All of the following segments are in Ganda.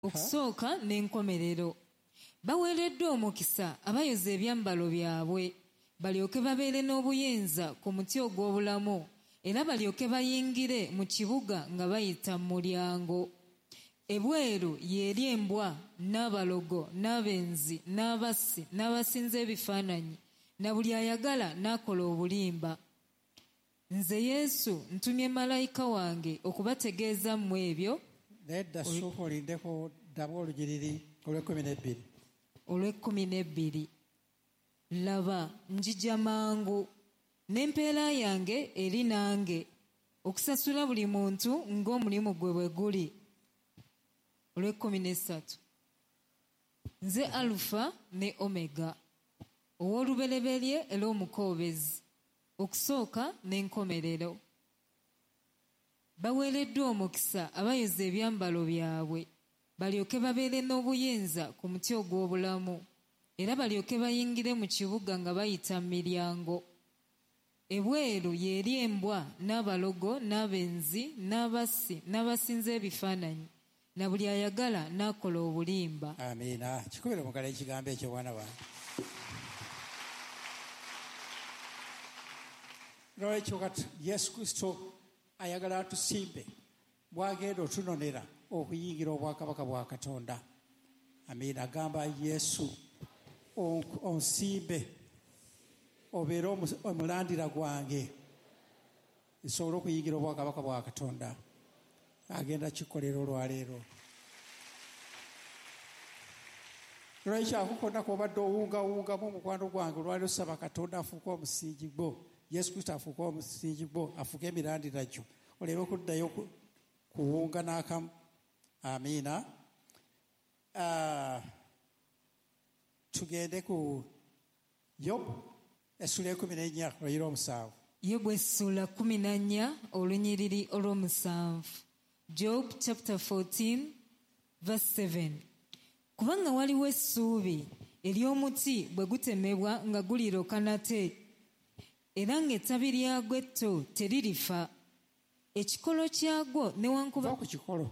Okusooka n'enkomerero. Baweereddwa omukisa abayoza ebyambalo byabwe balyoke babeere n'obuyinza ku muti ogw'obulamu era balyoke bayingire mu kibuga nga bayita mu mulyango. Ebweru y'eri embwa n'abalogo n'abenzi n'abassi n'abasinza ebifaananyi na buli ayagala n'akola obulimba. Nze Yesu ntumye malayika wange okubategeeza mu ebyo. Nedda ssuuka olindeko ddaba olugiriri olw'12. Olw'12. Laba njija mangu n'empeera yange eri nange okusasula buli muntu ng'omulimu gwe bwe guli. Olw'13. Nze Alufa ne Omega, ow'olubereberye era omukoobezi, okusooka n'enkomerero. Baweereddwa omukisa abayoza ebyambalo byabwe balyoke babeere n'obuyinza ku muti ogw'obulamu era balyoke bayingire mu kibuga nga bayita mu miryango. Ebweru y'eri embwa n'abalogo n'abenzi n'abassi n'abasinza ebifaananyi na buli ayagala n'akola obulimba. Amiina. Kikubire mugala ekigambo ekyo bwana bange. Lwekyo kati Yesu Kristo ayagala atusimbe bw'agenda otunonera okuyingira obwakabaka bwa Katonda. Amiina. Agamba Yesu onsimbe obeere omulandira gwange nsobole okuyingira obwakabaka bwa Katonda. Agenda kikolera olwaleero. Lwekyo ako konna kw'obadde owungawungamu omukwano gwange olwaleero saba Katonda afuuke omusingi gwo. Yesu Kristo afuuke omusingi gwo, afuuke emirandira gyo, oleme okuddayo kuwunga n'akamu. Amiina. Tugende ku Yobu essula 14 oluyiri 7. Yobu essula 14 olunyiriri olw'7. Job chapter 14 verse 7. Kubanga waliwo essuubi ery'omuti bwe gutemebwa nga guliroka nate, era ng'ettabi lyagwo etto teririfa, ekikolo kyagwo newankubadde ku kikolo,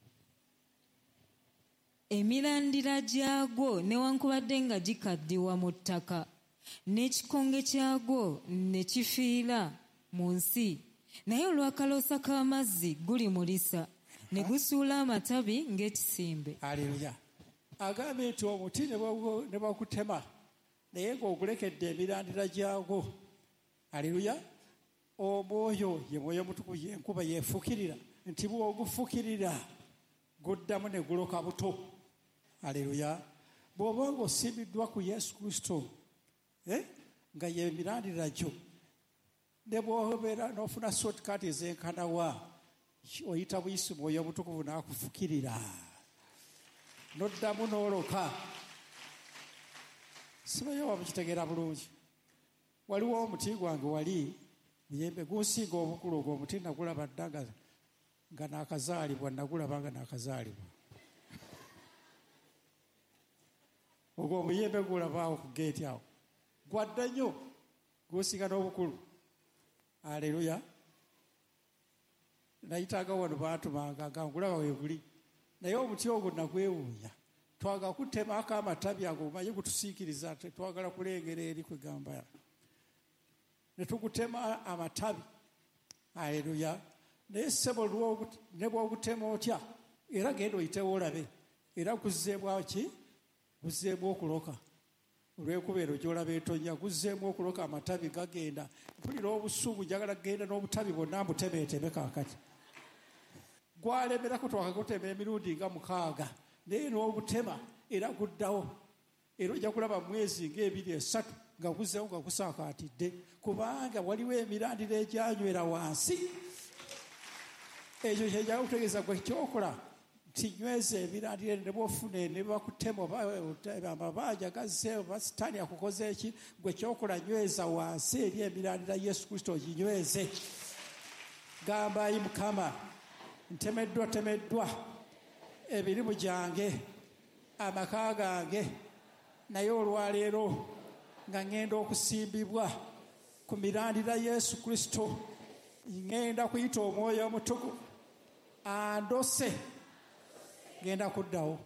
emirandira gyagwo newankubadde nga gikaddiwa mu ttaka, n'ekikonge kyagwo ne kifiira mu nsi, naye olw'akaloosa k'amazzi gulimulisa ne gusuula amatabi ng'ekisimbe. Aleluya. Agambye nti omuti ne bagutema naye ng'ogulekedde emirandira gyagwo. Aleluya. Omwoyo ye mwoyo mutukuvu, yenkuba yeefukirira nti bw'ogufukirira guddamu ne guloka buto. Aleluya. Bw'oba ng'osimbiddwa ku Yesu Kristo nga ye mirandira gyo, ne bw'obeera n'ofuna shortcut ez'enkanawa, oyita buyisi mwoyo mutukuvu n'akufukirira n'oddamu n'oloka. Sibayo wamukitegeera bulungi. Waliwo omuti gwange wali muyembe gunsinga obukulu, ogwo omuti nagulaba dda nga naakazaalibwa, nagulaba nga naakazaalibwa. Ogwo omuyembe gulabaawo ku geeti awo, gwadda nnyo, gunsinga n'obukulu. Aleluya. Nayitaga wano bantumanga nga ngulaba weeguli, naye omuti ogwo nagwewuunya. Twagala kutemaako amatabi ago, omanye gutusiikiriza, twagala kulengera eri kwegamba. Ne tugutema amatabi. Aleluya. Naye ssebo ne bw'ogutema otya, era genda oyitewo olabe, era guzzeemu ki? Guzzeemu okuloka. Olw'ekubeero gy'olaba etonnya, guzzeemu okuloka, amatabi gagenda. Mpulira obusuubu, njagala genda n'obutabi bwonna mbutemeeteme kaakati. Gwalemerako twakagutema emirundi nga 6, naye n'obutema era guddawo. Era ojja kulaba mwezi nga 2-3 nga guzzeewo nga gusaakaatidde, kubanga waliwo emirandira egyanywera wansi. Ekyo kyejja kutegeeza gwe kyokola nti nyweza emirandira, ne bw'ofuna ne bakutema amabanja gazzeewo, basitaani akukoze eki, gwe kyokola nyweza wansi eri emirandira Yesu Kristo oginyweze. Gamba ayi Mukama, ntemeddwa emirimu gyange, amaka gange, naye olwaleero nga ŋŋenda okusimbibwa ku mirandira Yesu Kristo, ŋŋenda kuyita omwoyo omutukuvu andose genda kuddawo.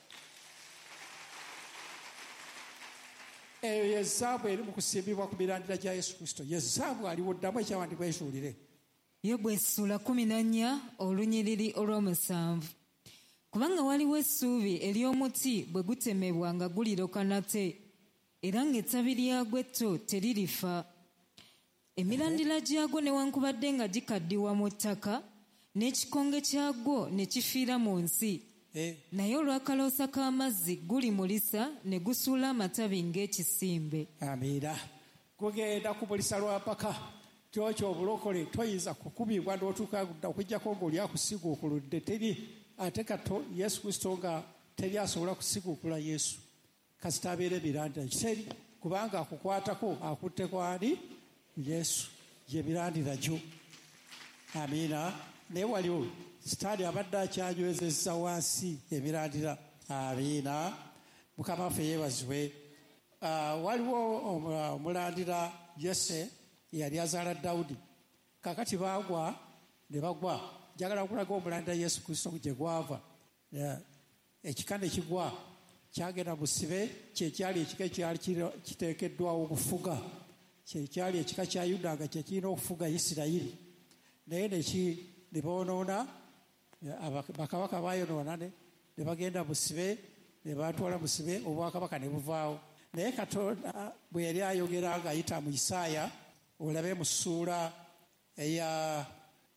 Eyo ye zaabu eri mu kusimbibwa ku mirandira gya Yesu Kristo. Ye zaabu aliwo, ddamu ekyawandikwa ekiwulire. Yobu essula 14 olunyiriri olw'omusanvu. Kubanga waliwo essuubi ery'omuti bwe gutemebwa nga guliroka nate, era ng'ettabi lyagwo etto teririfa. Emirandira gyagwo newankubadde nga gikaddiwa mu ttaka, n'ekikonge kyagwo ne kifiira mu nsi, naye olw'akaloosa k'amazzi gulimulisa ne gusuula amatabi ng'ekisimbe. Amiina. Gugenda kumulisa lwapaka. Kyokyo obulokole toyinza kukubibwa n'otuuka okujjako ng'oli akusiguukuludde. Teri ate kato Yesu Kristo nga teri asobola kusiguukula Yesu kasita abeera emirandira kiteri, kubanga akukwatako akutte kwani Yesu, ye mirandira gyo. Amiina. Naye waliwo sitaani abadde akyanywezezza wansi emirandira. Amiina. Mukama waffe yeebazibwe. Waliwo omulandira Yese yali azaala Dawudi. Kakati baagwa ne bagwa. Njagala okulaga omulandira Yesu Kristo gye gwava. Ekika ne kigwa kyagenda musibe, kyekyali ekika ekyali kiteekeddwawo okufuga. Kyekyali ekika kya Yuda nga kyekirina okufuga Isirayiri. Naye ne boonoona, bakabaka baayonoona ne bagenda musibe, ne batwala musibe, obwakabaka ne buvaawo. Naye Katonda bwe yali ayogera ng'ayita mu Isaaya, olabe mu ssuula eya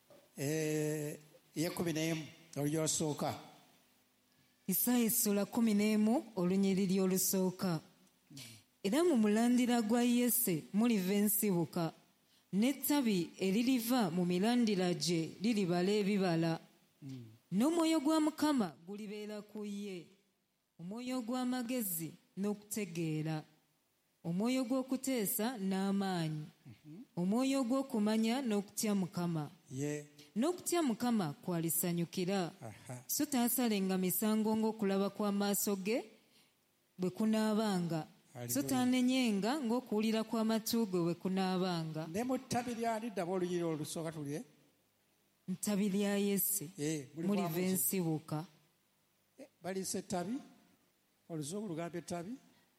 11 olugero olusooka. Isaaya essula 11 olunyiriri olusooka. Era mu mulandira gwa Yese muliva ensibuka, n'ettabi eririva mu mirandira gye liribala ebibala. N'omwoyo gwa Mukama gulibeera ku ye, omwoyo gw'amagezi n'okutegeera, omwoyo gw'okuteesa n'amaanyi, omwoyo gw'okumanya n'okutya Mukama. N'okutya Mukama kwalisanyukira, so taasalenga misango ng'okulaba kw'amaaso ge bwe kunaabanga, so taanenyenga ng'okuwulira kw'amatu ge bwe kunaabanga. Ne mu ttabi lyani ddaba oluyiri olusooka tulire? Ttabi lya Yese muliva ensibuka. Baliisa ettabi, oluzungu lugamba ettabi.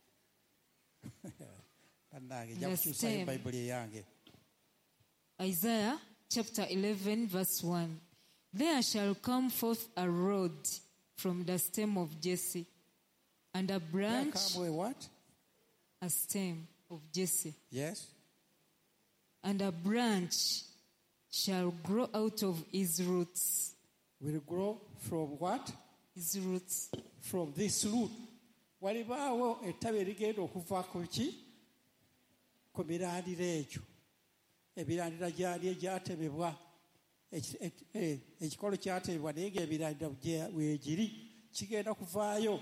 Bannange nja kukyusayo Bayibuli eyange. Isaiah chapter 11 verse 1. There shall come forth a rod from the stem of Jesse, and a branch. There come what? A stem of Jesse. Yes. And a branch shall grow out of his roots. Will grow from what? His roots. From this root. Walibaawo ettabi erigenda okuva ku ki? Ku mirandira egyo. Emirandira gyali egyatemebwa. Ekikolo kyatemebwa naye ng'emirandira weegiri kigenda kuvaayo.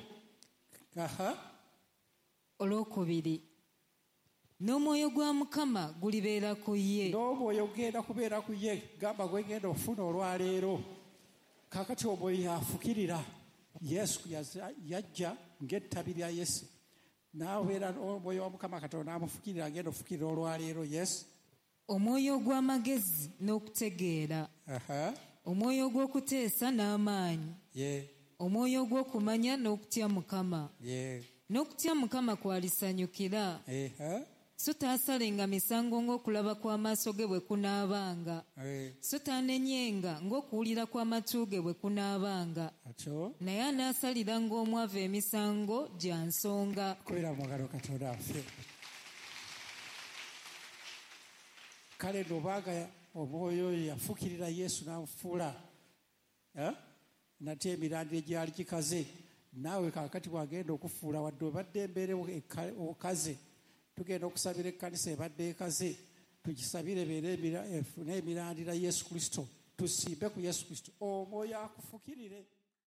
Olwokubiri. N'omwoyo gwa Mukama gulibeera ku ye. N'omwoyo gugenda kubeera ku ye. Gamba gwe genda okufuna olwaleero. Kaakati omwoyo yafukirira. Yesu yajja ng'ettabi lya Yese. N'abeera omwoyo wa Mukama Katonda n'amufukirira, agenda okufukirira olwaleero. Yes. Omwoyo ogw'amagezi n'okutegeera. Omwoyo ogw'okuteesa n'amaanyi. Omwoyo ogw'okumanya n'okutya Mukama. N'okutya Mukama kwalisanyukira. So taasalenga misango ng'okulaba kw'amaaso ge bwe kunaabanga. So taanenyenga ng'okuwulira kw'amatu ge bwe kunaabanga. Naye anaasalira ng'omwavu emisango gya nsonga. Kubira mu ngalo Katonda waffe. Kale n'obanga omwoyo oyo yafukirira Yesu n'amufuula nate emirandira gyali gikaze, naawe kaakati bwagenda okufuula wadde obadde embeere okaze, tugenda okusabira ekkanisa ebadde ekaze, tugisabire efune emirandira Yesu Kristo, tusimbe ku Yesu Kristo, omwoyo akufukirire.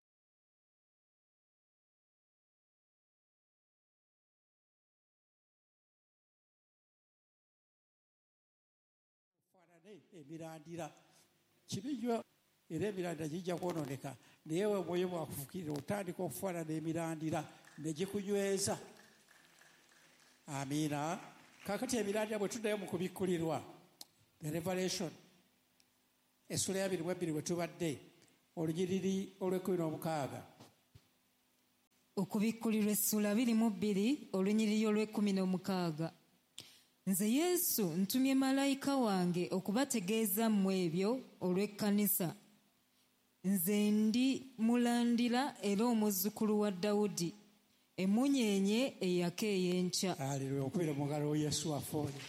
Emirandira kibinywa era emirandira gijja kwononeka, naye we omwoyo bwakufukirira otandika okufaanana emirandira ne gikunyweza. Amiina. Kaakati emirandira bwe tuddayo mu kubikkulirwa, the Revelation essula ya 22 bwe tubadde olunyiriri olw'16, Okubikkulirwa essula 22 olunyiriri olw'16. Nze Yesu ntumye malayika wange okubategeeza mmwe ebyo olw'ekkanisa. Nze ndi mulandira era omuzzukulu wa Dawudi, emunyeenye eyaka ey'enkya. Haleluya, okubira mu ngalo Yesu waffe oyo.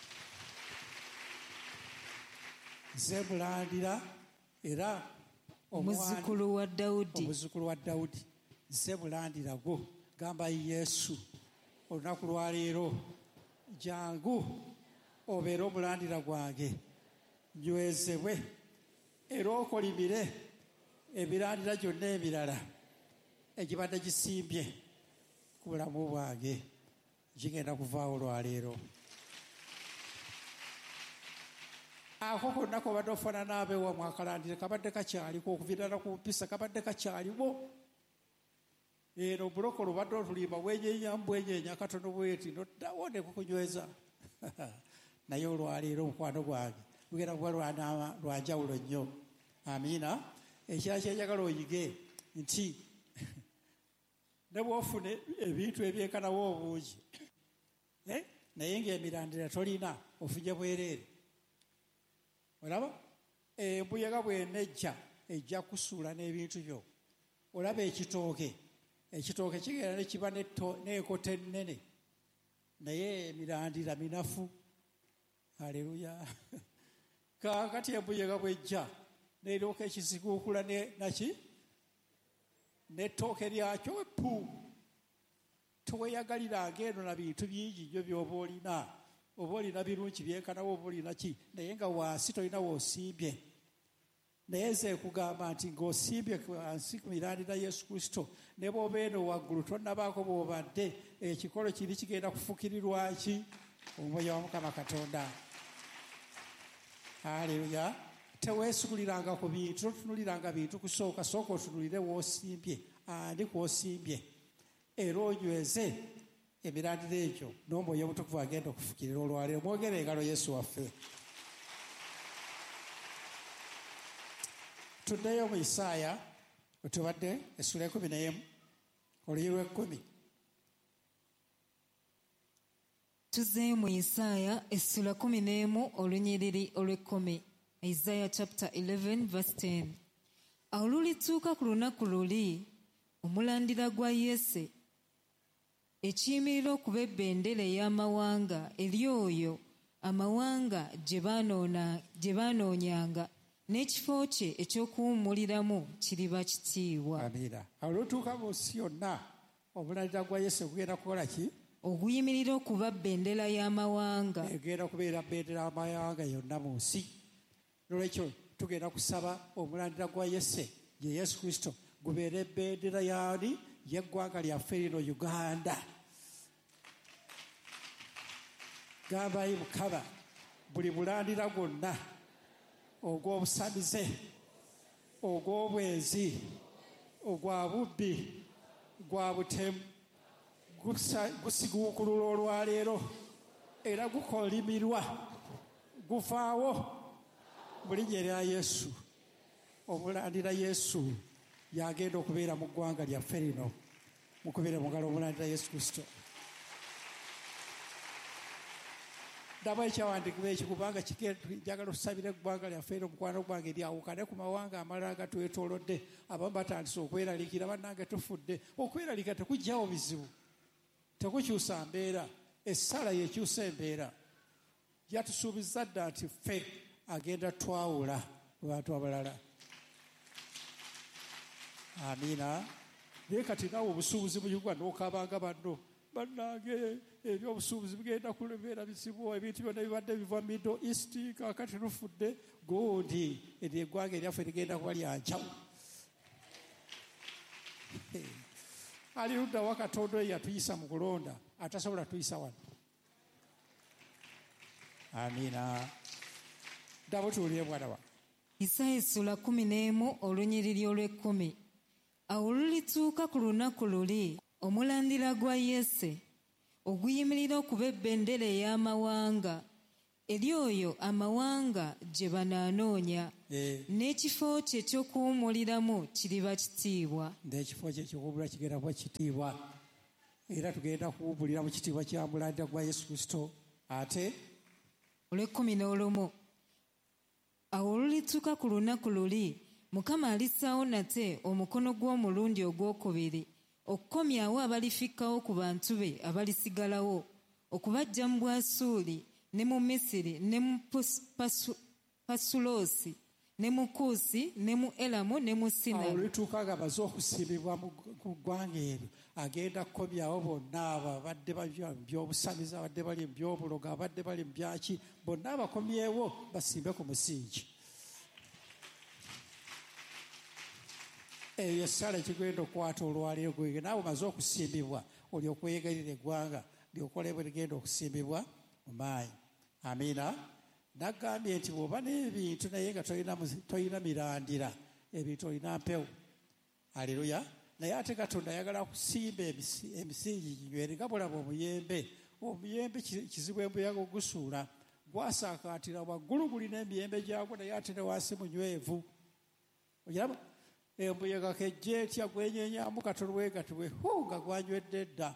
Nze mulandira era omuzzukulu wa Dawudi. Omuzzukulu wa Dawudi. Nze mulandira gwo. Gamba Yesu olunaku lwaleero jangu obeere omulandira gwange, nywezebwe era okolimire emirandira gyonna emirala egibadde gisimbye ku bulamu bwange, gigenda kuvaawo lwaleero. Ako konna kobadde ofaanana abeewamu akalandire kabadde kakyaliko, okuviirana ku mpisa kabadde kakyaliwo. Eno bulokolo obadde otulimba bwenyenyamu bwenyenya katono bweti noddawo ne kukunyweza. Naye olwaleero omukwano gwange lugenda kuba lwanjawulo nnyo. Amiina. Ekirala kyenjagala oyige nti ne bw'ofuna ebintu ebyenkanawo obungi naye ng'emirandira tolina, ofunye bwereere. Olaba embuyaga bw'enejja ejja kusuula n'ebintu byo. Olaba ekitooke kigenda ne kiba n'ekota ennene, naye emirandira minafu. Haleluya. Kaakati embuyaga bw'ejja n'eryoka ekiziguukula n'ettooke lyakyo pu. Teweeyagaliranga eno na bintu bingi nnyo by'oba olina. Oba olina birungi byenkanawo, oba olina ki, naye nga wansi tolina woosimbye. Naye nze kugamba nti ng'osimbye wansi ku mirandira Yesu Kristo, ne bw'oba eno waggulu tonnabaako bw'obadde, ekikolo kiri kigenda kufukirirwa ki? Omwoyo wa Mukama Katonda. Haleluya. Teweesuguliranga ku bintu, totunuliranga bintu kusooka, sooka otunulire w'osimbye, ani kw'osimbye, era onyweze emirandira egyo n'omwoyo omutukuvu agenda okufukirira olwaleero. Mwogere engalo Yesu waffe. Tuddeyo mu Isaaya wetubadde essula 11 olunyiriri lw'10. Tuzzeeyo mu Isaaya essula 11 olunyiriri olw'10. Isaiah chapter 11 verse 10. Awo lulituuka ku lunaku luli, omulandira gwa Yese, ekiyimirira okuba ebbendera ey'amawanga eri oyo amawanga gye baanoonyanga, n'ekifo kye eky'okuwummuliramu kiriba kitiibwa. Amiina. Awo lutuuka mu nsi yonna, omulandira gwa Yese gugenda kukola ki? Oguyimirira okuba bbendera y'amawanga. Egenda kubeera bbendera y'amawanga yonna mu nsi. Nolwekyo tugenda kusaba omulandira gwa Yese, ye Yesu Kristo, gubeere ebbendera yaani y'eggwanga lyaffe lino Uganda. Gambayi Mukama, buli mulandira gwonna ogw'obusamize, ogw'obwenzi, ogwa bubbi, gwa butemu, gusiguukulula olwaleero era gukolimirwa, guvaawo mu linnya erya Yesu. Omulandira Yesu yagenda okubeera mu ggwanga lyaffe lino. Mukubire mu ngalo omulandira Yesu Kristo. Ndaba ekyawandiikibwa ekyo kubanga njagala otusabire eggwanga lyaffe lino, mukwano gwange lyawukane ku mawanga amalala gatwetoolodde. Abamu batandise okweraliikira, bannange tufudde. Okweraliikira tekugyawo bizibu, tekukyusa mbeera. Essala yekyusa embeera. Yatusuubiza dda nti ffe agenda twawula mu bantu abalala. Amiina. Naye kati naawe obusuubuzi mu Uganda n'okabanga banno, bannange ebyobusuubuzi bigenda kulemeera bizibu, ebintu byonna bibadde biva Middle East, kaakati tufudde gundi eryo eggwanga eryaffe ligenda kuba lyancawo. Ali ludda wa Katonda oyo yatuyisa mu kulonda, atasobola tuyisa wano. Amiina. Ndaba tuwulire mwana wa. Isaaya essula 11 olunyiriri olw'10. Awo lulituuka ku lunaku luli, omulandira gwa Yese, oguyimirira okuba ebbendera ey'amawanga eri oyo amawanga gye banaanoonya, n'ekifo kye ky'okuwummuliramu kiriba kitiibwa. n'ekifo kye ky'okuwummulira kigenda kuba kitiibwa, era tugenda kuwummulira mu kitiibwa kya mulandira gwa Yesu Kristo. Ate Olw'ekumi awo olulituuka ku lunaku luli, Mukama alissaawo nate omukono gw'omulundi ogwokubiri okukomyawo abalifikkawo ku bantu be abalisigalawo, okubaggya mu Bwasuuli ne mu Misiri ne mu Pasuloosi ne mu Kuusi ne mu Elamu ne mu Sinaali. awo olituuka nga baze okusiibibwa mu ggwanga eryo, agenda kukomyawo bonna abo abadde bali mu by'obusamizi, abadde bali mu by'obulogo, abadde bali mu byaki, bonna abakomyewo basimbe ku musingi. Eyo essala ekigenda okukwata olwaleero gwege, naawe omaze okusimbibwa olyoka oyegalira eggwanga lyokole bwe ligenda okusimbibwa mu maanyi. Amiina. Nagambye nti bw'oba n'ebintu naye nga tolina mirandira, ebintu olina mpewo. Aleluya. Naye ate Katonda ayagala kusimba emisingi ginywere. Nga bulaba omuyembe kizibu embuyaga ogusuula, gwasaakaatira waggulu gulina emiyembe gyagwo, naye ate ne wansi munywevu. Ogiraba? Embuyaga kejja etya gwenyenyamu katono wegatibwe nga gwanywedde dda.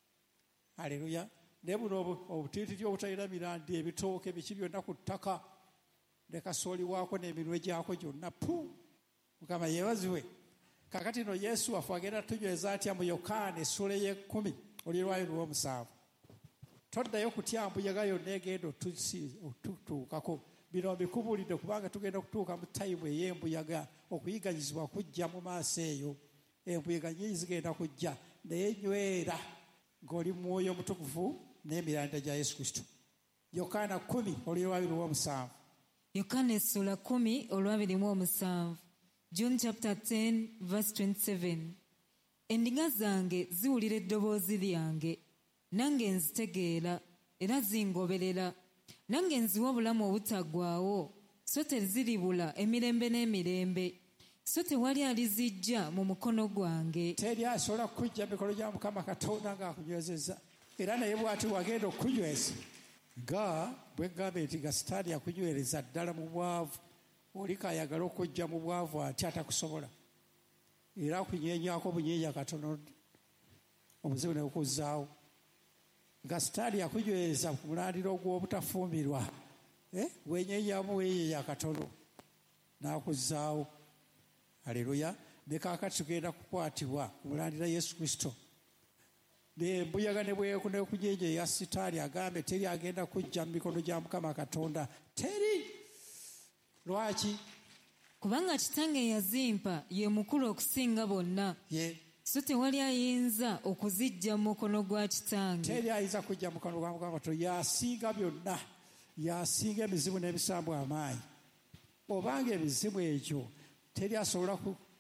Aleluya. Naye buno obutiititi obutalina mirandi, ebitooke biki byonna ku ttaka, ne kasooli waako n'eminwe gyako gyonna Mukama yeebazibwe. Kakati no Yesu waffe agenda tunyweza atya mu Yokaana essula ey'ekumi olw'olwayo olw'omusanvu. Toddayo kutya mbuyaga yonna egenda otutuukako. Bino mbikubuulidde kubanga tugenda kutuuka mu tayimu ey'embuyaga, okuyiganyizibwa kujja mu maaso eyo. Embuyaga nnyingi zigenda kujja, naye nywera ng'oli mu Mwoyo Omutukuvu n'emiranda gya Yesu Kristo. Yokaana 10 olw'olwayo olw'omusanvu. Yokaana essula 10 olw'abirimu-omusanvu. John chapter 10 verse 27. Endiga zange ziwulira eddoboozi lyange, nange nzitegeera era zingoberera, nange nziwa obulamu obutaggwaawo, so teziribula emirembe n'emirembe, so tewali alizijja mu mukono gwange. Teri asobola kujja mikono gya Mukama Katonda ng'akunywezezza, era naye bw'ati wagenda okukunyweza nga bwe ngambe nti nga Sitaani akunywereza ddala mu bwavu, oli kayagala okujja mu bwavu ate atakusobola, era akunyeenyaako bunyeenya katono, omuzibu ne gukuzzaawo. Nga Sitaani akunyweza ku mulandiro ogw'obutafumbirwa, wenyeenyaamu weeyeeya katono n'akuzzaawo. Aleluya. Ne kaakati tugenda kukwatibwa ku mulandira Yesu Kristo. Embuyaga ne bwekunyeenya eya Sitaani agambe teri agenda kujja mu mikono gya Mukama Katonda. Teri. Lwaki? Kubanga Kitange yazimpa ye mukulu okusinga bonna, so tewali ayinza okuzijja mu mukono gwa Kitange. Teri ayinza kujja mu mukono gwa Mukama Katonda. Yasinga byonna, yasinga emizimu n'ebisambu amaanyi. Obanga emizimu egyo teri asobola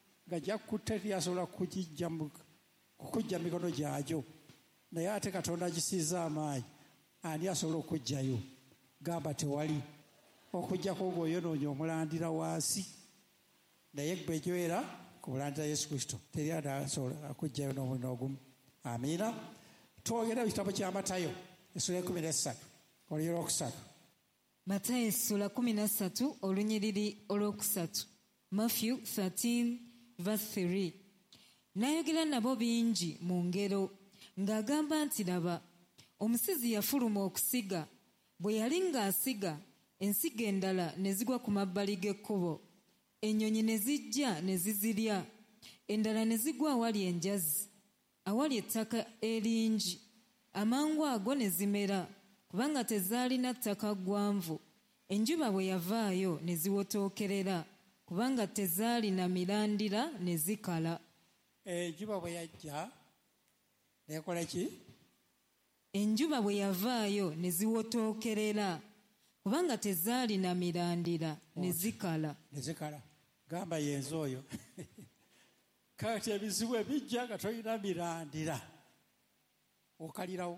kukujja mu mikono gyagyo, naye ate Katonda agisiiza amaanyi, ani asobola okujjayo? Gamba tewali. Okujjako ng'oyonoonya omulandira wansi, naye gwe nywera ku mulandira Yesu Kristo, teri asobola okujjayo n'omuliro ogumu. Amiina. Twogere mu kitabo kya Matayo essula 13 olw'okusatu. Matayo essula 13 olunyiriri olwokusatu. Matthew 13 verse 3. N'ayogera nabo bingi mu ngero, ng'agamba nti, laba, omusizi yafuluma okusiga. Bwe yali ng'asiga, ensigo endala ne zigwa ku mabbali g'ekkubo, ennyonyi ne zijja ne zizirya, endala ne zigwa awali enjazi, awali ettaka eringi. Amangu ago ne zimera, kubanga tezaalina ttaka ggwanvu. Enjuba bwe yavaayo ne ziwotookerera, kubanga tezaalina mirandira ne zikala. Enjuba bwe yajja nekola ki? Enjuba bwe yavaayo ne ziwotookerera, kubanga tezaalina mirandira ne zikala. Gamba yenze oyo. Kati ebizibu ebijja nga tolina mirandira, okalirawo.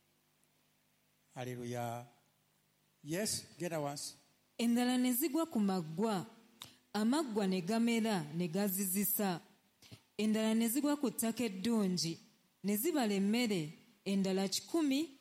Aleluya. Yes, genda wansi. Endala ne zigwa ku maggwa, amaggwa ne gamera ne gazizisa. Endala ne zigwa ku ttaka eddungi, ne zibala emmere, endala 10,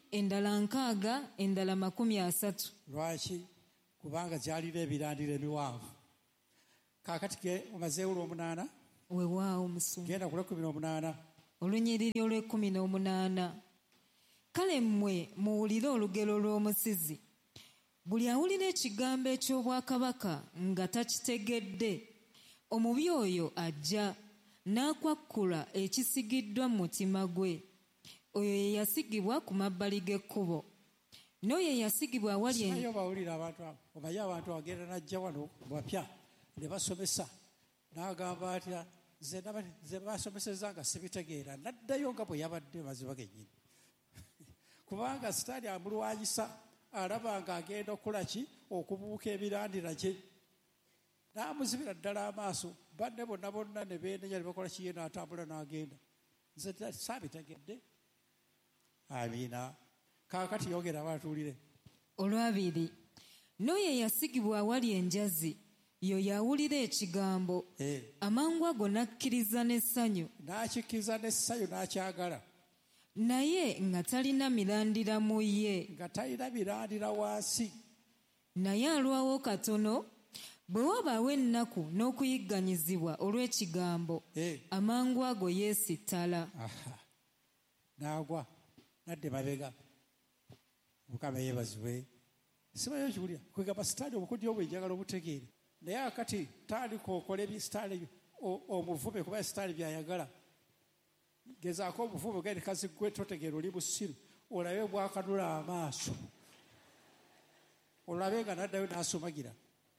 endala 60, endala 30. Lwaki? Kubanga zyalira ebirandiro emiwanvu. Kaakati omazeewo olw'omunaana? Weewaawo Musungu. Genda ku lw'e18. Olunyiriri olw'e18. Kale mmwe muwulire olugero lw'omusizi. Buli awulira ekigambo eky'obwakabaka nga takitegedde, omubi oyo ajja n'akwakkula ekisigiddwa mu mutima gwe. Oyo ye yasigibwa ku mabbali g'ekkubo. N'oyo yasigibwa awali Simanyi bawulira abantu abo. Omanyi abantu bagenda najja wano bapya ne basomesa n'agamba atya nze basomeseza nga sibitegeera, naddayo nga bwe yabadde maziba gennyini. Kubanga sitaani amulwanyisa, alaba nga agenda okukola ki? Okubuuka ebirandira kye. N'amuzibira ddala amaaso, banne bonna ne beenenya ne bakola kiye n'atambula n'agenda. Nze saabitegedde. Amiina. Kaakati yogera batuulire. Olwabiri. N'oyo yasigibwa awali enjazi, yo yawulira ekigambo, amangu ago n'akkiriza n'essanyu. N'akikkiriza n'essanyu n'akyagala. Naye nga talina mirandira mu ye. Nga talina mirandira wansi. Naye alwawo katono, bwe wabaawo ennaku n'okuyigganyizibwa olw'ekigambo, amangu ago yeesittala. N'agwa, nadde mabega. Mukama yeebazibwe. Simanyi okiwulira, kwegamba sitaani obukodyo bwe njagala obutegeere. Naye akati tandika okola ebisitaani omuvume kuba sitaani byayagala. Gezaako obuvume ogende kazi gwe totegeera oli busiru, olabe bwakanula amaaso, olabe nga naddayo n'asomagira.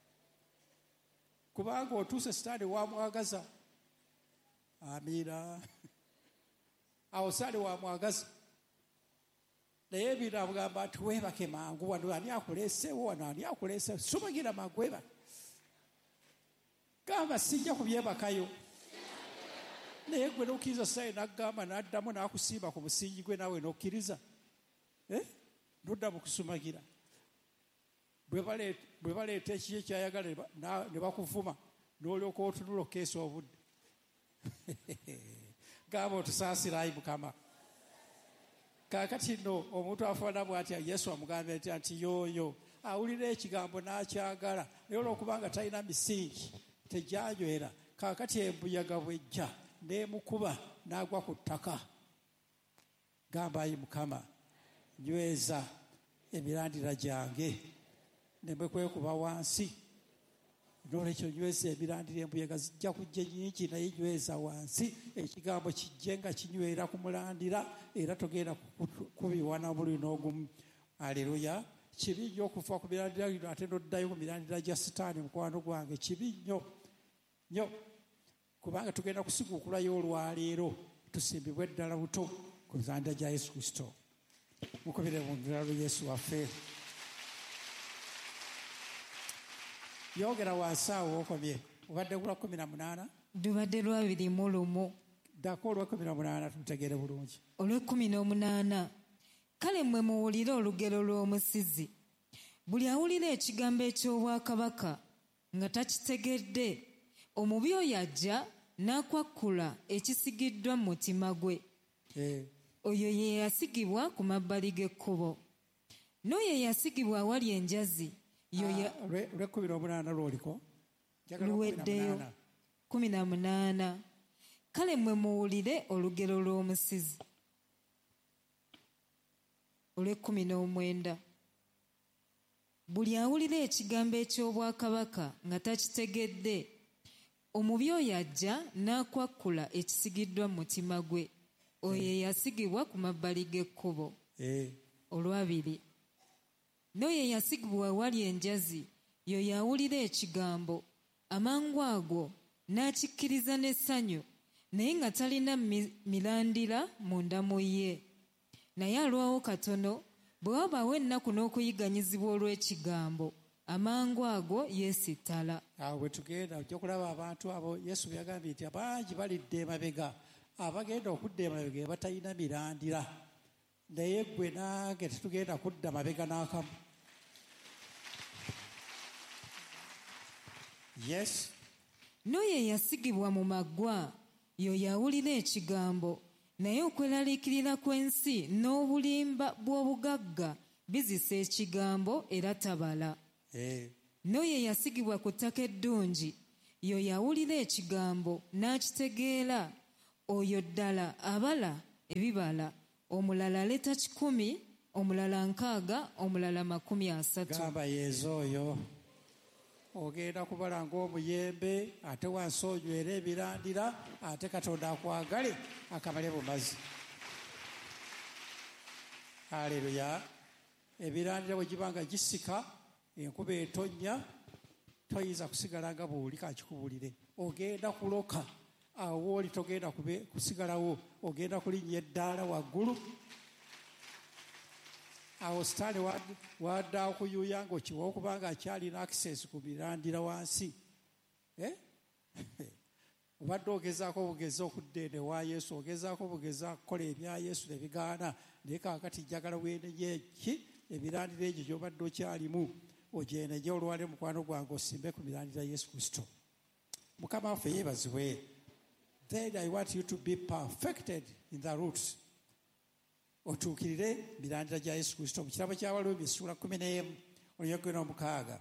Kubanga otuuse sitaani wamwagaza. Amiina. Awo sitaani wamwagaza. Naye ebintu amugamba nti weebake mangu, wano ani akuleesewo, wano ani akuleesewo, somagira mangu weebake. Gamba sijja kubyebakayo. Naye gwe n'okkiriza sayi n'agamba n'addamu n'akusimba ku musingi gwe naawe n'okkiriza. N'odda mu kusumagira. Bwe baleeta ekiyo ekyayagala ne bakuvuma n'olyoka otunula okkeesa obudde. Gamba otusaasira ayi Mukama. Kaakati nno omuntu afaana bw'atya Yesu amugambye nti yooyo awulira ekigambo n'akyagala, naye olw'okubanga talina misingi tegyanywera. Kaakati embuyaga bw'ejja n'emukuba n'agwa ku ttaka. Gamba ayi Mukama, nyweza emirandira gyange ne kwekuba wansi. N'olwekyo nyweza emirandira, embuyaga zijja kujja nnyingi naye nyweza wansi, ekigambo kijje nga kinywera ku mulandira era togenda kubiwa na buli n'ogumu. Aleluya. Kibi nnyo okuva ku mirandira gino ate n'oddayo ku mirandira gya sitaani, mukwano gwange, kibi nnyo nnyo. Kubanga tugenda kusiguukulayo olwaleero tusimbibwe ddala buto ku mirandira gya Yesu Kristo. Mukubire mu ngalo Yesu waffe. Yogera wansi awo okomye. Obadde ku lwa 18? Dubadde lwa 21. Ddako olwa 18 tutegeere bulungi. Olw'e18. Kale mmwe muwulire olugero lw'omusizi. Buli awulira ekigambo eky'obwakabaka nga takitegedde, omubi oyo ajja n'akwakkula ekisigiddwa mu mutima gwe. Oyo ye yasigibwa ku mabbali g'ekkubo. N'oyo yasigibwa awali enjazi, Lwe18 lwoliko? Luweddeyo 18. Kale mmwe muwulire olugero lw'omusizi. Olw'e19. Buli awulira ekigambo eky'obwakabaka nga takitegedde, omubi oyo ajja n'akwakkula ekisigiddwa mu mutima gwe. Oyo ye yasigibwa ku mabbali g'ekkubo. Olwabiri. N'oyo yasigibwa awali enjazi, yo yawulira ekigambo, amangu ago n'akikkiriza n'essanyu, naye nga talina mirandira munda mu ye. Naye alwawo katono, bwe wabaawo ennaku n'okuyigganyizibwa olw'ekigambo, amangu ago yeesittala. Awo bwe tugenda ojja kulaba abantu abo Yesu byagambye nti abangi balidde emabega, abagenda okudda emabega batalina mirandira. Naye gwe nange tetugenda kudda mabega n'akamu. Yes. N'oyo yasigibwa mu maggwa, yo yawulira ekigambo, naye okweraliikirira kw'ensi n'obulimba bw'obugagga bizisa ekigambo era tabala. N'oyo eyasigibwa ku ttaka eddungi y'oyo awulira ekigambo n'akitegeera, oyo ddala abala ebibala, omulala aleeta 10, omulala 60, omulala 30. Gamba yeezo oyo ogenda kubala ng'omuyembe, ate wansi onywera ebirandira, ate Katonda akwagale akamale bumazi. Haleluya. Ebirandira bwe giba nga gisika, enkuba etonnya, toyinza kusigala nga buuli. Kakikubuulire, ogenda kuloka. Awo oli togenda kusigalawo, ogenda kulinnya eddaala waggulu. Awo Sitaani wadda okuyuuya ng'okiwa okubanga akyalina access ku birandira wansi. Obadde ogezaako obugezi okudda eno ewa Yesu, ogezaako obugezi okukola ebya Yesu ne bigaana, naye kaakati njagala wenenye ebirandira egyo gy'obadde okyalimu, ogyenenye olwale mukwano gwange osimbe ku mirandira Yesu Kristo. Mukama waffe yeebazibwe. Then I want you to be perfected in the roots. Otuukirire mirandira gya Yesu Kristo. Mu kirabo ky'Abaluumi essula 11 oluyogero 16.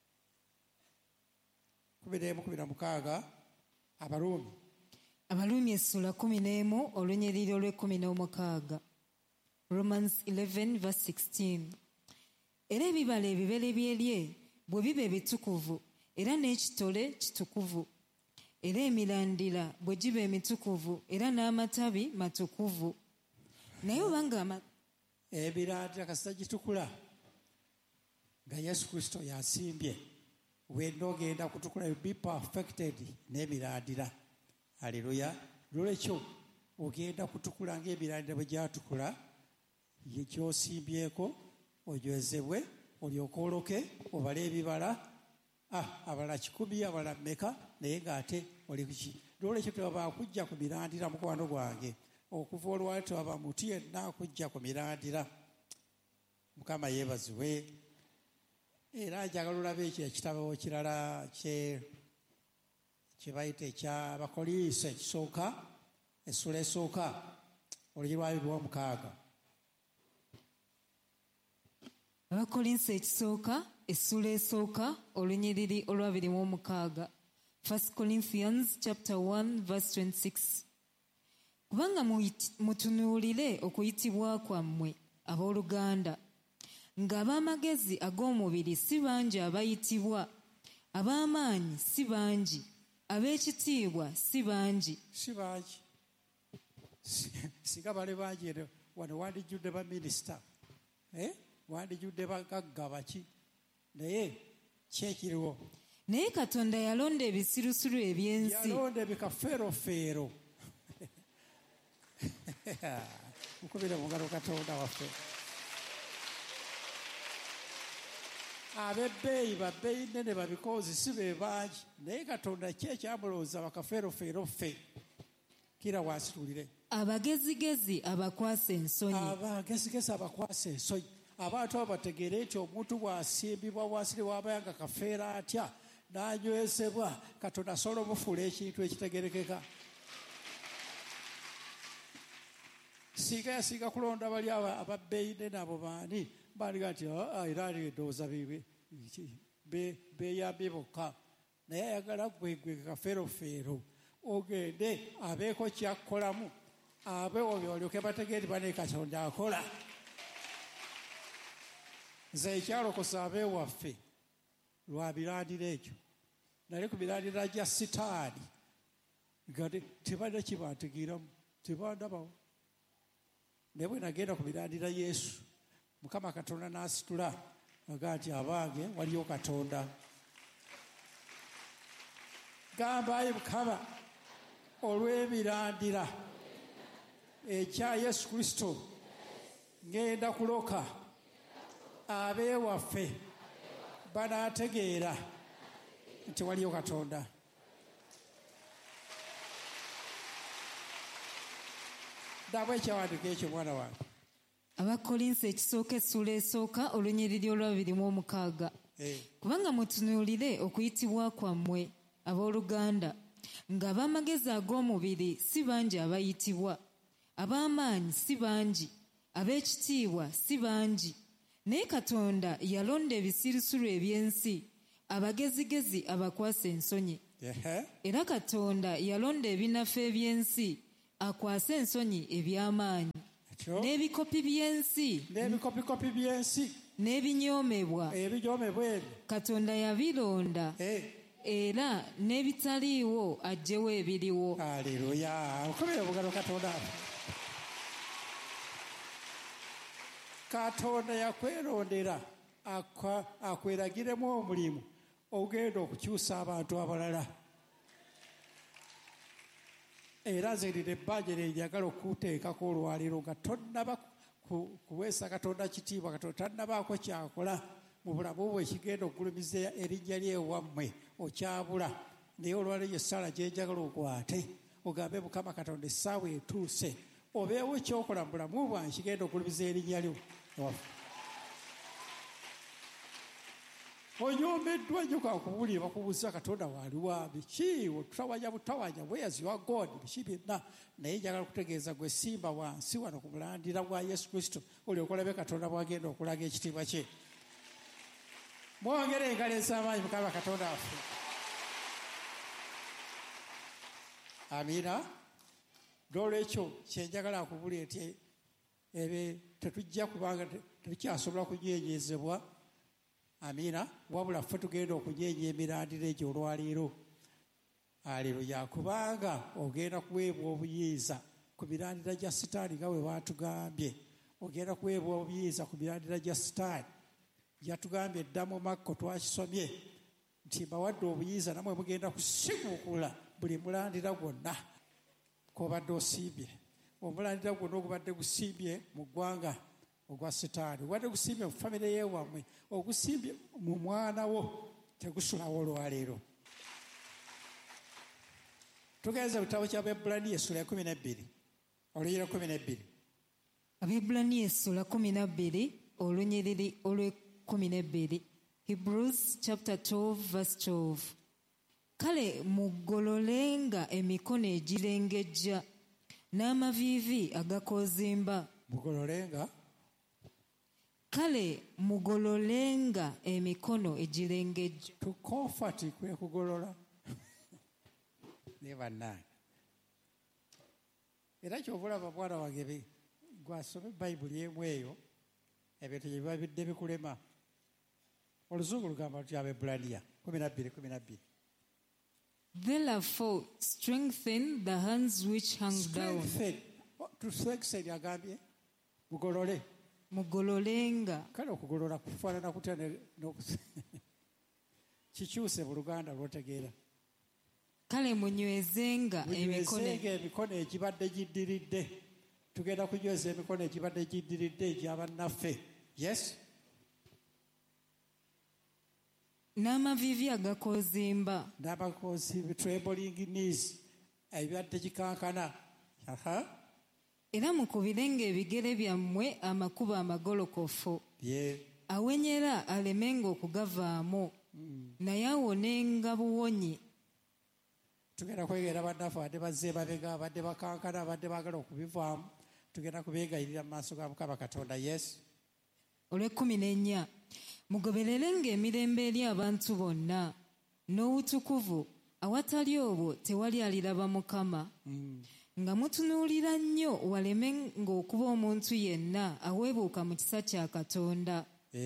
11:16 Abaluumi. Abaluumi essula 11 olunyiriri olw'16. Romans 11:16. Era ebibala ebibereberye bwe biba ebitukuvu era n'ekitole kitukuvu, era emirandira bwe giba emitukuvu era n'amatabi matukuvu. Naye obanga ebirandira kasita gitukula nga Yesu Kristo yasimbye, wenda ogenda kutukula, you be perfected n'emirandira. Haleluya. Lwekyo ogenda kutukula ng'emirandira bwe gyatukula, kyosimbyeko ojwezebwe, olyoke oloke obale ebibala. Abala 10, abala mmeka, naye ng'ate oli kuki. Lwekyo tewaba kujja ku mirandira, mukwano gwange. Okuva olwali tewaba muti yenna akujja ku mirandira. Mukama yeebazibwe. Era njagala olabe ekyo ekitabo kirala kye bayita eky'Abakoliinso ekisooka, essula esooka olugero lwa 26. Abakolinso ekisooka essula esooka olunyiriri olwa 26. 1 Corinthians chapter 1 verse 26. Kubanga mutunuulire okuyitibwa kwammwe abooluganda, ng'ab'amagezi ag'omubiri si bangi abayitibwa, ab'amaanyi si bangi, ab'ekitiibwa si bangi. Si bangi. Singa bale bangi wano wandijjudde baminisita, wandijjudde bagagga baki, naye kyekiriwo. Naye Katonda yalonda ebisirusiru eby'ensi. Yalonda ebikafeerofeero. Mukubire mu ngalo Katonda waffe. Ab'ebbeeyi babbeeyi nnene babikoozi si be bangi, naye Katonda ki ekyamulowooza bakafeerofeero ffe. Kira wansi tulire. Abagezigezi abakwasa ensonyi. Abagezigezi abakwasa ensonyi. Abantu abo bategeere nti omuntu bw'asimbibwa wansi w'abayanga kafeera atya n'anywezebwa, Katonda asobola omufuula ekintu ekitegerekeka. Singa yasinga kulonda bali ababbeeyi nnene abo baani, baaliga nti era ndowooza beeyambye bokka, naye ayagala gwegwe kafeerofeero ogende abeeko kyakolamu, abeewo byolyoke bategeere bane Katonda akola. Nze ekyalokosa abeewaffe lwa birandira ekyo, naye ku birandira gya Sitaani nga tebalina kibantegeeramu, tebandabawo. Naye bwe nagenda ku birandira Yesu, Mukama Katonda n'asitula aga nti abange waliyo Katonda. Gambayi Mukama olw'ebirandira ekya Yesu Kristo, ngenda kuloka abeewaffe banaategeera nti waliyo Katonda. Ndaba ekyawandiika ekyo mwana wange. Abakolinso ekisooka essula esooka olunyiriri olwa 26. Kubanga mutunuulire okuyitibwa kwammwe abooluganda, ng'ab'amagezi ag'omubiri si bangi abayitibwa, ab'amaanyi si bangi, ab'ekitiibwa si bangi, naye Katonda yalonda ebisirusiru eby'ensi, abagezigezi abakwasa ensonyi. Era Katonda yalonda ebinafu eby'ensi, akwasa ensonyi eby'amaanyi, n'ebikopi by'ensi n'ebinyoomebwa Katonda yabironda, era n'ebitaliiwo aggyewo ebiriwo. Haleluya! Okomera obugalo Katonda. Katonda yakwerondera akweragiremu omulimu ogenda okukyusa abantu abalala. Era nze lino ebbanja lye njagala okuteekako olwaleero nga tonnaba kuweesa Katonda kitiibwa, Katonda tannabaako kyakola mu bulamu bwe ekigenda okugulumiza erinnya lye ewammwe, okyabula. Naye olwaleero essaala gye njagala okwate ogambe Mukama Katonda essaawa etuuse, obeewo ekyokola mu bulamu bwange kigenda okugulumiza erinnya lyo. Onyomeddwa nnyo kakubulira bakubuuza Katonda waaliwa biki, tutawanya butawanya, where's your God, biki byonna. Naye njagala kutegeeza gwe simba wansi wano ku mulandira gwa Yesu Kristo, olyoke olabe Katonda bw'agenda okulaga ekitiibwa kye. Mwongere engalo ez'amaanyi Mukama Katonda waffe. Amiina. N'olwekyo kyenjagala akubulira nti tetujja kubanga tetukyasobola kunyenyezebwa. Amiina. Wabula ffe tugenda okunyeenya emirandira egyo olwaleero. Aleluya. Kubanga ogenda kuweebwa obuyinza ku mirandira gya Sitaani nga bwe baatugambye. Ogenda kuweebwa obuyinza ku mirandira gya Sitaani. Yatugambye dda mu Makko twakisomye nti mbawadde obuyinza nammwe mugenda kusiguukula buli mulandira gwonna kw'obadde osimbye. Omulandira gwonna ogubadde gusimbye mu ggwanga ogwa Sitaani, obadde gusimbye mu famire y'ewammwe, ogusimbye mu mwana wo, tegusulawo olwaleero. Tugenze mu kitabo ky'Abaebbulaniya essula ya 12 olunyiriri 12. Abaebbulaniya essula 12 olunyiriri olw'e12. Hebrews chapter 12 verse 12. Kale mugololenga emikono egirengejja n'amaviivi agakoozimba. Kale mugololenga emikono egirengejja. To comfort kwe kugolola. Ne bannange. Era ky'obulaba bwana wange gwasome Bayibuli emu eyo ebintu bye biba bidde bikulema. Oluzungu lugamba luti Abaebbulaniya 12:12. Therefore strengthen the hands which hang down. To strengthen agambye mugolole. Mugololenga. Kale okugolola kufaanana kutya kikyuse mu Luganda lw'otegeera. Kale munywezenga emikono egibadde giddiridde. Tugenda kunyweza emikono egibadde giddiridde egy'abannaffe. Yes. N'amaviivi agakoozimba. N'amakoozimba, trembling knees, ebibadde gikankana. Era mukubirenga ebigere byammwe amakubo amagolokofu. Awenyera alemenga okugavaamu, naye awonenga buwonyi. Tugenda kwegera bannaffe abadde bazze babega, abadde bakankana, abadde baagala okubivaamu. Tugenda kubeegayirira mu maaso ga Mukama Katonda. Yes. Olw'e14. Mugobererenga emirembe eri abantu bonna n'obutukuvu, awatali obwo tewali aliraba Mukama. Nga mutunuulira nnyo waleme ng'okuba omuntu yenna aweebuuka mu kisa kya Katonda.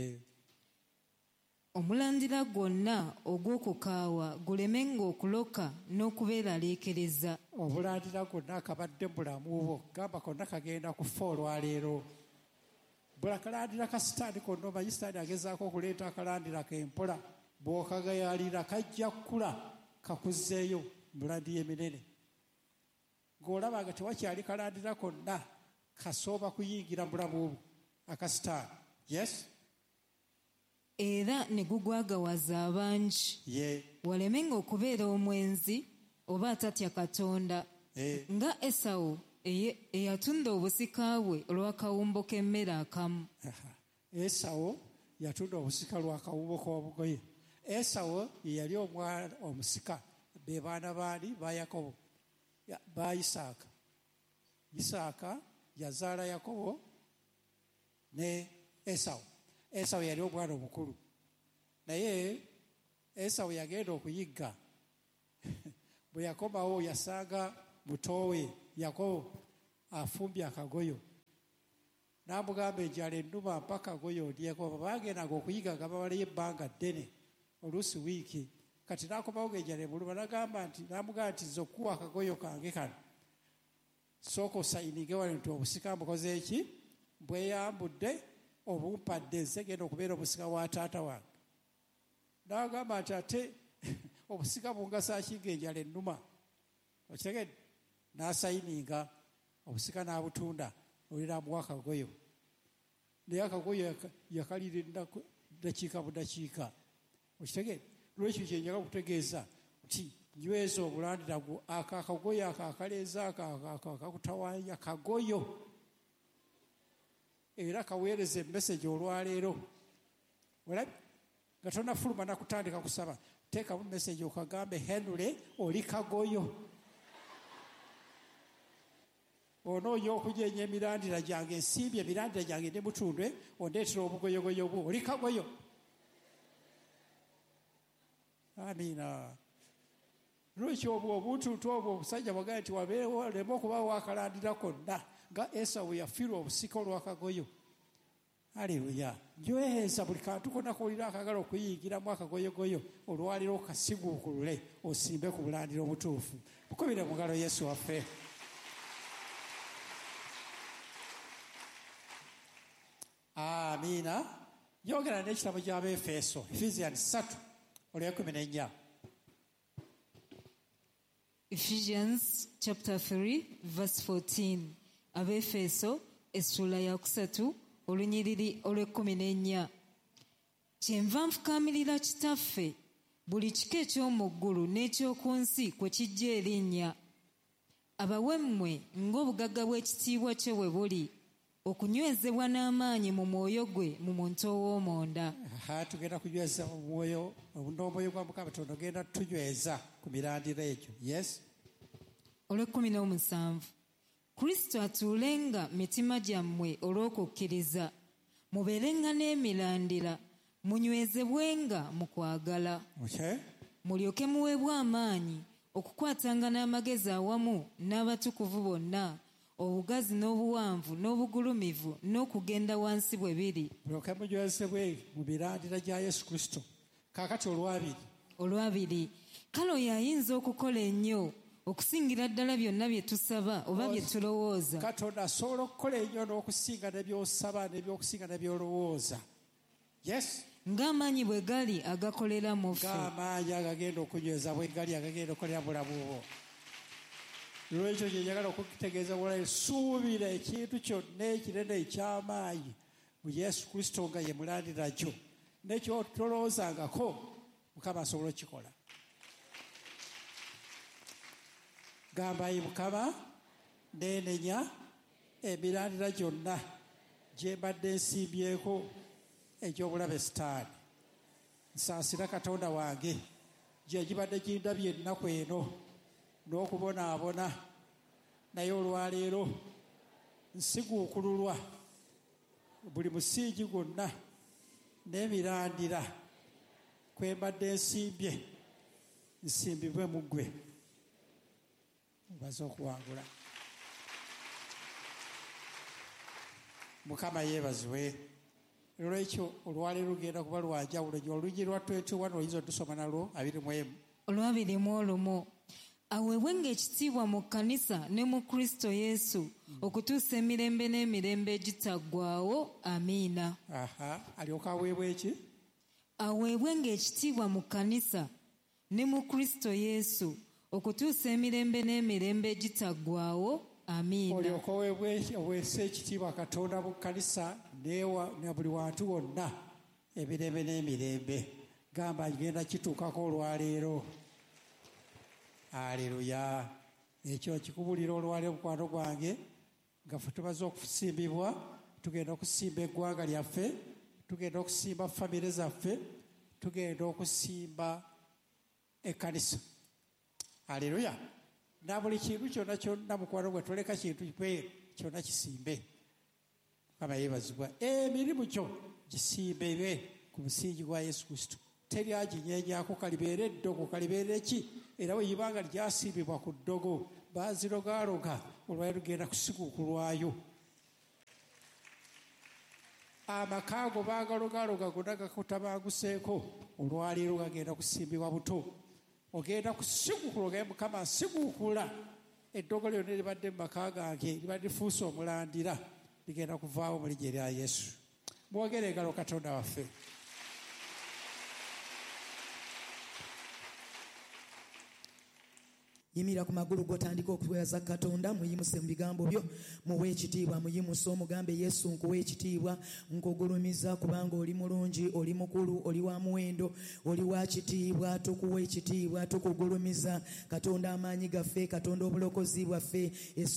Omulandira gwonna ogw'okukaawa guleme ng'okuloka n'okubeeraliikiriza. Obulandira gwonna akabadde bulamu bwo gamba konna kagenda kufa olwaleero. Bula kalandira ka Sitaani konna omanyi Sitaani agezaako okuleeta akalandira kempola, bw'okagayaalira kajja kkula kakuzzeeyo mulandira eminene. Ng'olaba nga tewakyali kalandira konna kasooba kuyingira bulamu bwo aka Sitaani. Yes. Era ne gugwagawaza abangi. Walemenga okubeera omwenzi oba atatya Katonda. Nga Esawu eyatunda obusika bwe olw'akawumbo k'emmere akamu. Esawu yatunda obusika lw'akawumbo k'obugoye. Esawu ye yali omwana omusika, be baana baani ba Yakobo, ba Isaaka. Isaaka yazaala Yakobo ne Esawu. Esawu yali omwana omukulu, naye Esawu yagenda okuyigga. Bwe yakomawo yasanga mutowe Yakobo afumbye akagoyo, n'amugamba enjala ennuma mpa akagoyo olyeko. Bagendanga okuyigga nga bamalayo ebbanga ddene, oluusi wiiki. Kati n'akomawo ng'enjala emuluma, n'amugamba nti nze okuwa akagoyo kange kano, sooka osayininge wano nti obusika mbukoze eki, bweyambudde obumpadde, nze genda okubeera obusika wa taata wange. N'agamba nti ate obusika bungasa ki ng'enjala ennuma? Okitegedde? N'asayininga, obusika n'abutunda, olira amuwa akagoyo. Naye akagoyo yakalira ennaku ddakiika budakiika. Okitegedde? Lwekyo kyenjaga kutegeeza nti nyweza obulandira gwo, akagoyo akaleeza akakutawaanya kagoyo. Era kaweereza emmesegi olwaleero. Olabye nga tonafuluma nakutandika kusaba, teekamu mmesegi okagambe Henry oli kagoyo. Onoonya okujenya emirandira gyange, ensimbi emirandira gyange ne mutundwe, ondeetera obugoyogoyo bwo, oli kagoyo. Amiina. Lwekyo obwo obuntuntu obwo omusajja bwagamba nti wabeewo oleme okubaawo akalandira konna, nga Esawu yafiirwa obusika olw'akagoyo. Haleluya. Nyweza buli kantu konna koolira akagala okuyingiramu akagoyogoyo, olwaliro kasiguukulule osimbe ku bulandiro obutuufu. Mukubire mu ngalo Yesu waffe. Amiina. Yogera n'ekitabo ky'Abeefeso, Ephesians 3:14. Ephesians chapter 3 verse 14. Abeefeso essula ya 3 olunyiriri olw'14. Kyenva nfukaamirira Kitaffe buli kika eky'omu ggulu n'eky'oku nsi kwe kijja erinnya, abawe mmwe ng'obugagga bw'ekitiibwa kye bwe buli, okunywezebwa n'amaanyi mu mwoyo gwe mu muntu ow'omunda. Tugenda kunyweza omwoyo, n'omwoyo gwa Mukama Katonda ogenda tunyweza ku mirandira egyo. Yes. Olw'17. Kristo atuulenga mitima gyammwe olw'okukkiriza, mubeerenga n'emirandira, munywezebwenga mu kwagala. Okay. Mulyoke muweebwe amaanyi okukwatanga n'amagezi awamu n'abatukuvu bonna, obugazi n'obuwanvu n'obugulumivu n'okugenda wansi bwe biri. Mulyoke munywezebwe mu mirandira gya Yesu Kristo. Kaakati olwabiri. Kale oyo ayinza okukola ennyo okusingira ddala byonna bye tusaba oba bye tulowooza. Katonda asobola okukola ennyo n'okusinga ne by'osaba n'ebyokusinga ne by'olowooza. Yes. Ng'amaanyi bwe gali agakolera mu ffe. Ng'amaanyi agagenda okunyweza bwe gali agagenda okukolera bulamu bwo. Lwekyo kye njagala okukitegeeza bulayi, suubira ekintu kyonna ekinene eky'amaanyi mu Yesu Kristo nga ye mulandira gyo. N'ekyotolowoozangako Mukama asobola okukikola. Gamba yi Mukama, neenenya emirandira gyonna gye mbadde nsimbyeko egy'obulabe Sitaani. Nsaasira Katonda wange gye gibadde gindabye ennaku eno n'okubonaabona, naye olwaleero nsiguukululwa buli musingi gwonna n'emirandira kwe mbadde nsimbibwe mu ggwe. Mubaze okuwangula. Mukama yeebazibwe. Olwekyo olwaleero lugenda kuba lwanjawulo. Oluggi lwa 21 oyinza otusoma nalwo 21. Olw'abirimu aweebwenga ekitiibwa mu kkanisa ne mu Kristo Yesu okutuusa emirembe n'emirembe egitaggwaawo. Amiina. Alyoka aweebwa eki? Aweebwenga ekitiibwa mu kkanisa ne mu Kristo Yesu okutuusa emirembe n'emirembe egitaggwaawo. Amiina. Olyoka oweesa ekitiibwa Katonda mu kkanisa ne buli wantu wonna emirembe n'emirembe. Gamba ngenda kituukako olwaleero. Aleluya. Ekyo kikubulira olwaleero mukwano gwange nga ffe tumaze okusimbibwa, tugenda okusimba eggwanga lyaffe, tugenda okusimba famire zaffe, tugenda okusimba ekkanisa. Aleluya. Na buli kintu kyonna kyonna mukwano gwe toleka kintu kyonna kisimbe. Mukama yeebazibwa. Emirimu kyo gisimbebe ku musingi gwa Yesu Kristo. Teri aginyeenyaako, kalibeere eddogo, kalibeere ki? Era bwe libanga lyasimbibwa ku ddogo, baazirogaloga, olwayo lugenda kusiguukulwayo. Amaka go baagalogaloga gonna gakutabanguseeko, olwaleero gagenda kusimbibwa buto. Ogenda kusiguukulwa, Mukama nsiguukula. Eddogo lyonna libadde mu maka gange, libadde lifuuse omulandira, ligenda kuvaawo mu linnya erya Yesu. Mwogere engalo Katonda waffe. Yimira ku magulu gotandika okuweereza Katonda, muyimuse mu bigambo byo, muwe ekitiibwa, muyimuse omugambe Yesu nkuwe ekitiibwa, nkugulumiza kubanga oli mulungi, oli mukulu, oli wa muwendo, oli wa kitiibwa, tukuwa ekitiibwa, tukugulumiza Katonda amaanyi gaffe, Katonda obulokozi bwaffe.